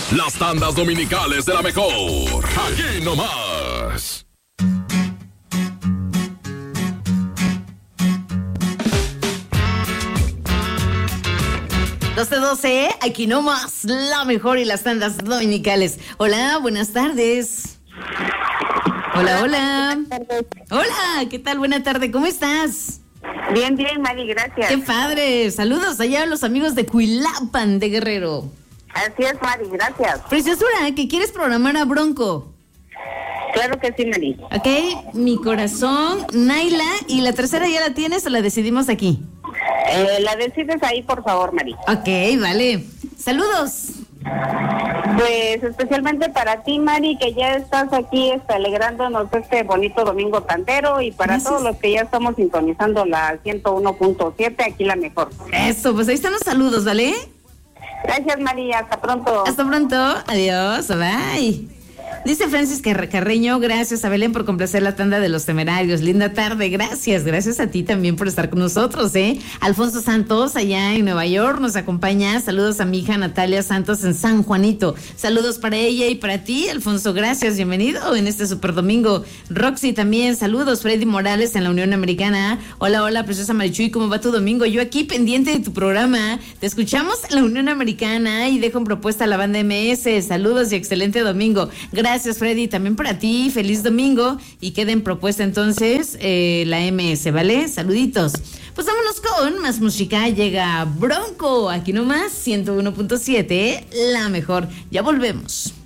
Las tandas dominicales de la mejor. Aquí nomás. 12:12, aquí nomás, la mejor y las tandas dominicales. Hola, buenas tardes. Hola, hola. Hola, ¿qué tal? Buena tarde, ¿cómo estás? Bien, bien, Mari, gracias. Qué padre, saludos allá a los amigos de Cuilapan de Guerrero. Así es, Mari, gracias. Preciosura, ¿que quieres programar a Bronco? Claro que sí, Mari. Ok, Mi Corazón, Naila, ¿y la tercera ya la tienes o la decidimos aquí? La decides ahí, por favor, Mari. Ok, vale. Saludos. Pues especialmente para ti, Mari, que ya estás aquí alegrándonos este bonito domingo tantero, y para todos los que ya estamos sintonizando la 101.7, aquí la mejor. Eso, pues ahí están los saludos, ¿vale? Gracias, Mari, hasta pronto. Hasta pronto, adiós, bye. Dice Francis Carreño, gracias a Belén por complacer la tanda de los temerarios. Linda tarde, gracias a ti también por estar con nosotros, Alfonso Santos, allá en Nueva York, nos acompaña. Saludos a mi hija Natalia Santos en San Juanito. Saludos para ella y para ti, Alfonso, gracias, bienvenido en este super domingo. Roxy también, saludos. Freddy Morales en la Unión Americana. Hola, preciosa Marichuy, ¿cómo va tu domingo? Yo aquí pendiente de tu programa. Te escuchamos en la Unión Americana y dejo en propuesta a la banda MS. Saludos y excelente domingo. Gracias, Freddy, también para ti, feliz domingo, y queda en propuesta entonces la MS, ¿vale? Saluditos. Pues vámonos con más música, llega Bronco, aquí nomás, 101.7, la mejor. Ya volvemos.